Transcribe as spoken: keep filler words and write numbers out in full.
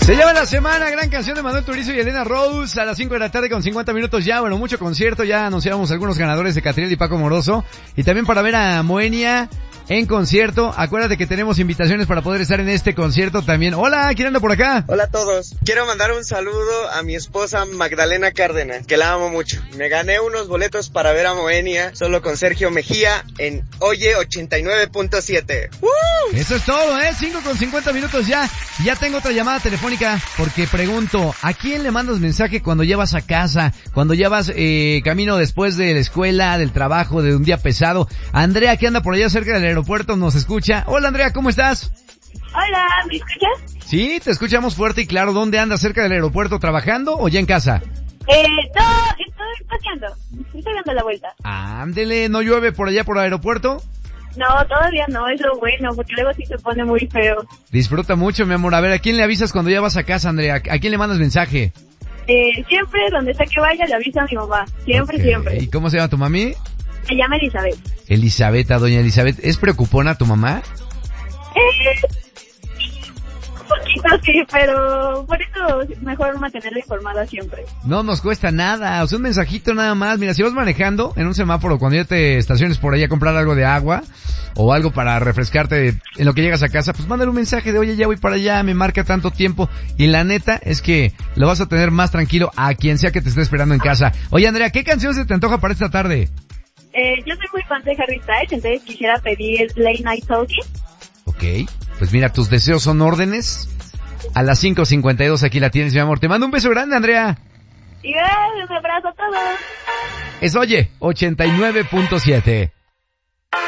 Se lleva la semana, gran canción de Manuel Turizo y Elena Rose a las cinco de la tarde con cincuenta minutos ya. Bueno, mucho concierto, ya anunciamos algunos ganadores de Catriel y Paco Moroso. Y también para ver a Moenia en concierto. Acuérdate que tenemos invitaciones para poder estar en este concierto también. Hola, ¿quién anda por acá? Hola a todos. Quiero mandar un saludo a mi esposa Magdalena Cárdenas, que la amo mucho. Me gané unos boletos para ver a Moenia solo con Sergio Mejía en Oye ochenta y nueve punto siete. ¡Uh! Eso es todo, ¿eh? cinco con cincuenta minutos ya. Ya tengo otra llamada telefónica porque pregunto, ¿a quién le mandas mensaje cuando ya vas a casa? Cuando ya vas eh, camino después de la escuela, del trabajo, de un día pesado. Andrea, que anda por allá cerca del aeropuerto, nos escucha. Hola, Andrea, ¿cómo estás? Hola, ¿me escuchas? Sí, te escuchamos fuerte y claro. ¿Dónde andas? ¿Cerca del aeropuerto trabajando o ya en casa? Eh, no, estoy paseando. Estoy dando la vuelta. Ándele, ¿no llueve por allá por el aeropuerto? No, todavía no, es lo bueno, porque luego sí se pone muy feo. Disfruta mucho, mi amor. A ver, ¿a quién le avisas cuando ya vas a casa, Andrea? ¿A quién le mandas mensaje? Eh, siempre, donde sea que vaya, le avisa a mi mamá. Siempre, Okay. siempre. ¿Y cómo se llama tu mami? Se llama Elizabeth. Elizabeth, doña Elizabeth. ¿Es preocupona tu mamá? Eh, un poquito sí, pero por eso es mejor mantenerla informada siempre. No nos cuesta nada, o sea, un mensajito nada más. Mira, si vas manejando en un semáforo, cuando ya te estaciones por ahí a comprar algo de agua o algo para refrescarte en lo que llegas a casa, pues mándale un mensaje de, oye, ya voy para allá, me marca tanto tiempo. Y la neta es que lo vas a tener más tranquilo a quien sea que te esté esperando en casa. Oye, Andrea, ¿qué canción se te antoja para esta tarde? Eh, yo soy muy fan de Harry Styles, entonces quisiera pedir Late Night Talking. Ok, pues mira, tus deseos son órdenes. A las cinco cincuenta y dos aquí la tienes, mi amor. Te mando un beso grande, Andrea. Y eh, un abrazo a todos. Es Oye ochenta y nueve punto siete.